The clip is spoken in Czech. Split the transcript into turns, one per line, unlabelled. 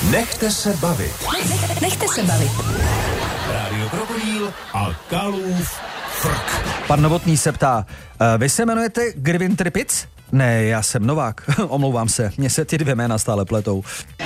Nechte se bavit.
Nechte se bavit.
Rádio Krokodýl a Kalův frk.
Pan Novotný se ptá, vy se jmenujete Grvin Tripic? Ne, já jsem Novák, omlouvám se, mně se ty dvě jména stále pletou.